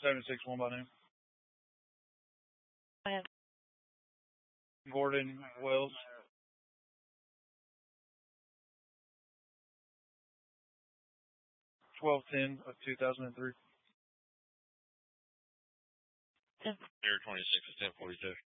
761 by name. Go ahead. Gordon Wells. 12/10/2003. 10. Air 26 at 10:42.